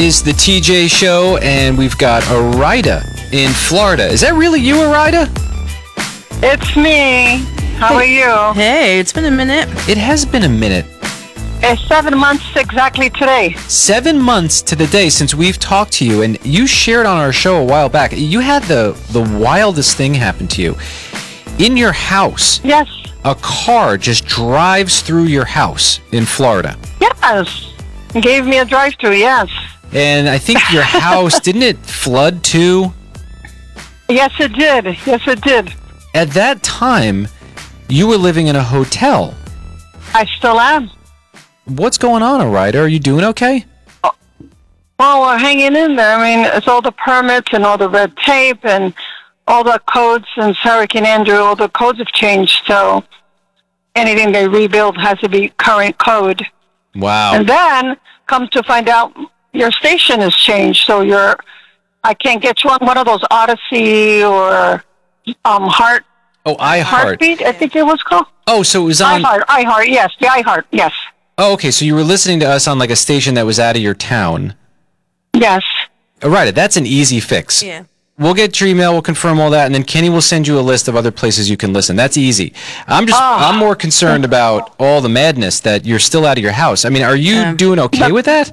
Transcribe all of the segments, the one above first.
is the TJ Show, and we've got Arida in Florida. Is that really you, Arida? It's me. How are you? Hey, it's been a minute. It has been a minute. It's 7 months exactly today. 7 months to the day since we've talked to you, and you shared on our show a while back. You had the wildest thing happen to you. In your house, Yes. a car just drives through your house in Florida. Yes. Gave me a drive-through, yes. And I think your house, didn't it flood too? Yes, it did. Yes, it did. At that time, you were living in a hotel. I still am. What's going on, Arida? Are you doing okay? Well, we're hanging in there. I mean, it's all the permits and all the red tape and all the codes since Hurricane Andrew. All the codes have changed, so anything they rebuild has to be current code. Wow. And then, come to find out, your station has changed, so I can't get you on one of those Odyssey or Heart. Oh, iHeart. Heartbeat, I think it was called. Oh, so it was on... iHeart, yes, the iHeart, yes. Oh, okay, so you were listening to us on like a station that was out of your town. Yes. Arida, that's an easy fix. Yeah. We'll get your email, we'll confirm all that, and then Kenny will send you a list of other places you can listen. That's easy. I'm more concerned about all the madness that you're still out of your house. I mean, are you doing okay with that?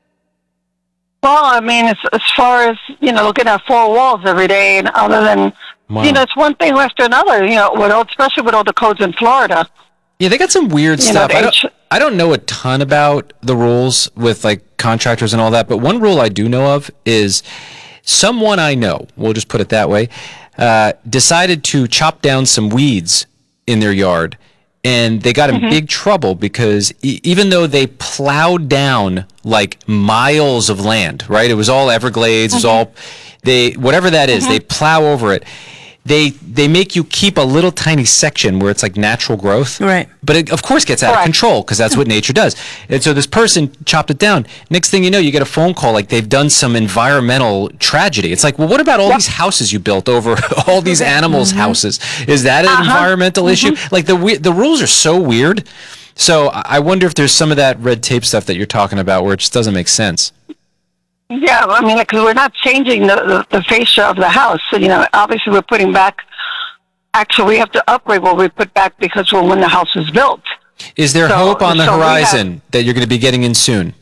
Well, I mean, as far as, looking at four walls every day, and other than, Wow. it's one thing after another, especially with all the codes in Florida. Yeah, they got some weird stuff. I don't know a ton about the rules with like contractors and all that, but one rule I do know of is someone I know, we'll just put it that way, decided to chop down some weeds in their yard, and they got in big trouble because even though they plowed down like miles of land, right? It was all Everglades, it was all whatever that is, they plow over it. They make you keep a little tiny section where it's like natural growth. Right. But it, of course, gets out of control because that's what nature does. And so this person chopped it down. Next thing you know, you get a phone call like they've done some environmental tragedy. It's like, well, what about all these houses you built over all these animals' houses? Is that an environmental issue? Like the rules are so weird. So I wonder if there's some of that red tape stuff that you're talking about where it just doesn't make sense. Yeah, I mean, because we're not changing the fascia of the house. So, obviously we're putting back, actually we have to upgrade what we put back because when the house is built. Is there hope on the horizon that you're going to be getting in soon?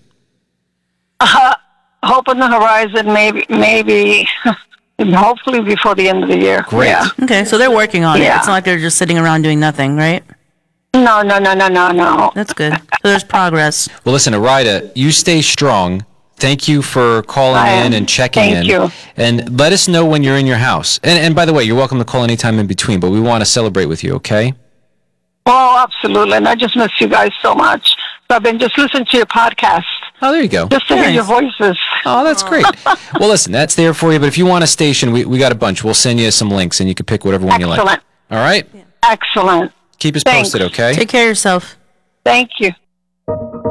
Hope on the horizon, maybe, hopefully before the end of the year. Great. Yeah. Okay, so they're working on it. Yeah. It's not like they're just sitting around doing nothing, right? No. That's good. So there's progress. Well, listen, Arida, you stay strong. Thank you for calling in and checking in. Thank you. And let us know when you're in your house. And by the way, you're welcome to call anytime in between, but we want to celebrate with you, okay? Oh, absolutely. And I just miss you guys so much. So I've been just listening to your podcast. Oh, there you go. Just to hear your voices. Oh, that's great. Well, listen, that's there for you. But if you want a station, we got a bunch. We'll send you some links, and you can pick whatever one you like. Excellent. All right? Excellent. Keep us Thanks. posted, okay? Take care of yourself. Thank you.